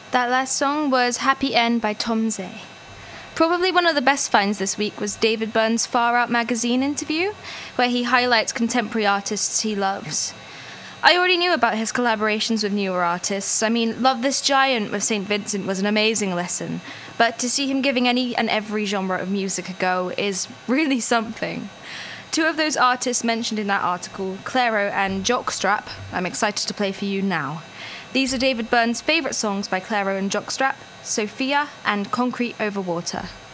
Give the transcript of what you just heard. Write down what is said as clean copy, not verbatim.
That last song was Happy End by Tom Zay. Probably one of the best finds this week was David Byrne's Far Out magazine interview, where he highlights contemporary artists he loves. I already knew about his collaborations with newer artists. I mean, Love This Giant with St. Vincent was an amazing listen, but to see him giving any and every genre of music a go is really something. Two of those artists mentioned in that article, Clairo and Jockstrap, I'm excited to play for you now. These are David Byrne's favourite songs by Clairo and Jockstrap, Sophia and Concrete Over Water.